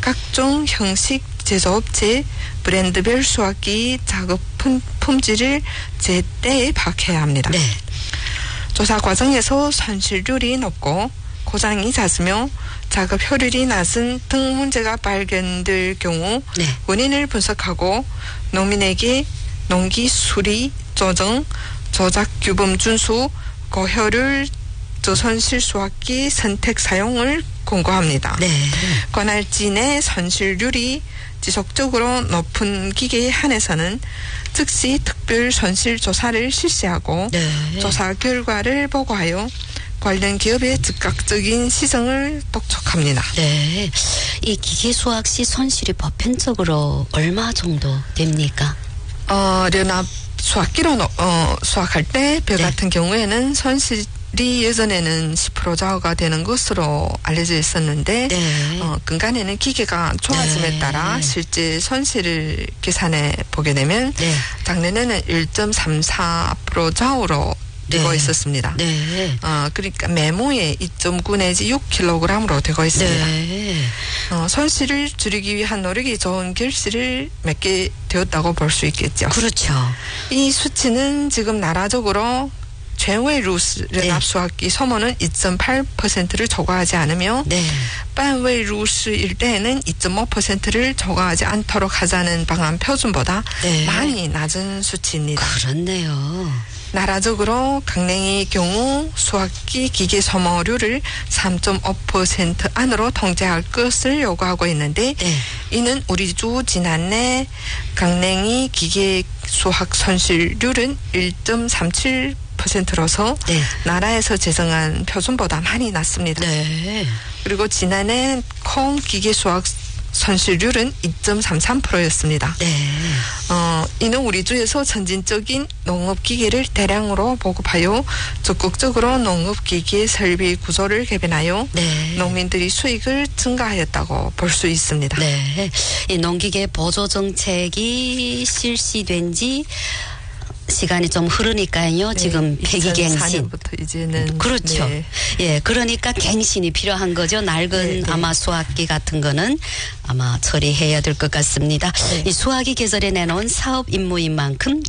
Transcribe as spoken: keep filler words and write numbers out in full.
각종 형식 제조업체 브랜드별 수확기 작업 품, 품질을 제때 파악해야 합니다. 네. 조사 과정에서 손실률이 높고 고장이 잦으며 작업 효율이 낮은 등 문제가 발견될 경우 네. 원인을 분석하고 농민에게 농기 수리, 조정, 조작 규범 준수, 고효율 저손실 수확기 선택 사용을 권고합니다. 네. 관할지 내 손실률이 지속적으로 높은 기계에 한해서는 즉시 특별 손실 조사를 실시하고 네. 조사 결과를 보고하여 관련 기업의 즉각적인 시정을督促합니다. 네. 이 기계 수확 시 손실이 보편적으로 얼마 정도 됩니까? 어, 연합 수확기로 어, 수확할 때 벼 네. 같은 경우에는 손실이 예전에는 십 퍼센트 좌우가 되는 것으로 알려져 있었는데 네. 어, 근간에는 기계가 좋아짐에 네. 따라 실제 손실을 계산해 보게 되면 네. 작년에는 일 점 삼사 퍼센트 좌우로 되고 네. 있었습니다. 네. 어, 그러니까 메모에 이 점 구 내지 육 킬로그램으로 되고 있습니다. 네. 어, 손실을 줄이기 위한 노력이 좋은 결실을 맺게 되었다고 볼 수 있겠죠. 그렇죠. 이 수치는 지금 나라적으로 최후의 루스 네. 연합수확기 소모는 이 점 팔 퍼센트를 초과하지 않으며 네. 반웨이 루스일 때에는 이 점 오 퍼센트를 초과하지 않도록 하자는 방안 표준보다 네. 많이 낮은 수치입니다. 그렇네요. 나라적으로 강냉의 경우 수확기 기계 소모율을 삼 점 오 퍼센트 안으로 통제할 것을 요구하고 있는데 네. 이는 우리 주 지난해 강냉의 기계 수확 손실률은 일 점 삼칠 퍼센트로서 네. 나라에서 제정한 표준보다 많이 낮습니다. 네. 그리고 지난해 콩 기계 수확 손실률은 이 점 삼삼 퍼센트였습니다. 네. 어, 이는 우리 주에서 선진적인 농업기계를 대량으로 보급하여 적극적으로 농업기계 설비 구조를 개변하여 네. 농민들이 수익을 증가하였다고 볼 수 있습니다. 네. 이 농기계 보조 정책이 실시된 지 시간이 좀 흐르니까요. 네, 지금 폐기갱신. 이천사 년부터 이제는 그렇죠. 네. 예, 그러니까 갱신이 필요한 거죠. 낡은 네, 네. 아마 수확기 같은 거는 아마 처리해야 될 것 같습니다. 네. 이 수확기 계절에 내놓은 사업 임무인 만큼